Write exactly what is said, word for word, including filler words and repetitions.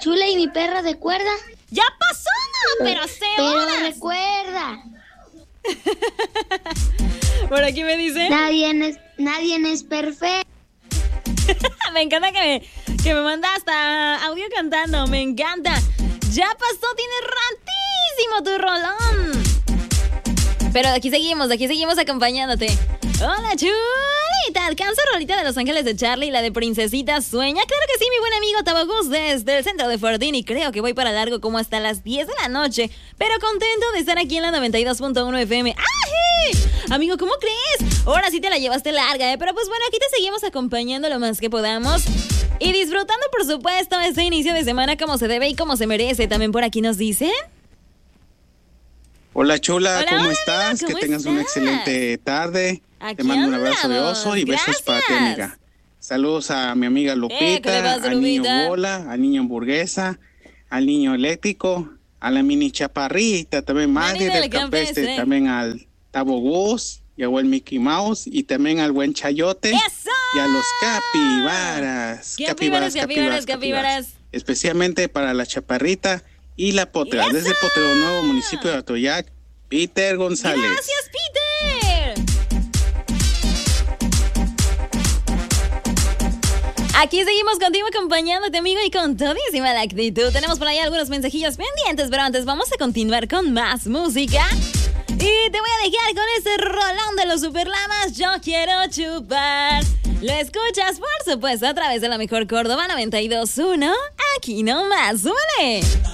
Chula y mi perra de cuerda. Ya pasó, no, pero hace horas. Pero recuerda. Por aquí me dice. Nadie es, nadie es perfecto. Me encanta que me, que me manda hasta audio cantando. Me encanta. Ya pasó, tiene ratísimo tu rolón. Pero de aquí seguimos, de aquí seguimos acompañándote. Hola, chulita. ¿Alcanzo rolita de Los Ángeles de Charlie y la de Princesita Sueña? Claro que sí, mi buen amigo Tabagus desde el centro de Fortín. Y creo que voy para largo como hasta las diez de la noche. Pero contento de estar aquí en la noventa y dos punto uno F M. ¡Ay! Amigo, ¿cómo crees? Ahora sí te la llevaste larga, ¿eh? Pero pues bueno, aquí te seguimos acompañando lo más que podamos. Y disfrutando, por supuesto, este inicio de semana como se debe y como se merece. También por aquí nos dicen... Hola, Chula, Hola, ¿cómo hola, estás? ¿cómo que tengas estás? una excelente tarde. Aquí Te mando un abrazo de andamos. oso y besos Gracias. para ti, amiga. Saludos a mi amiga Lupita, Eh, ¿qué le pasa, al niño Lupita? Bola, al niño Hamburguesa, al niño Eléctrico, a la mini Chaparrita, también Madre niña del del Campestre, Campestre. también al Tabo Gus y al buen Mickey Mouse y también al buen Chayote ¡Eso! y a los capibaras. Capibaras, capibaras, capibaras. Especialmente para la Chaparrita y la Potra. ¡Eso! Desde Potrero Nuevo, municipio de Atoyac, Peter González. ¡Gracias, Peter! Aquí seguimos contigo acompañándote, amigo, y con todísima la actitud. Tenemos por ahí algunos mensajillos pendientes, pero antes vamos a continuar con más música. Y te voy a dejar con este rolón de los Superlamas. Yo quiero chupar. Lo escuchas, por supuesto, a través de la mejor Córdoba noventa y dos punto uno. Aquí nomás, súbele.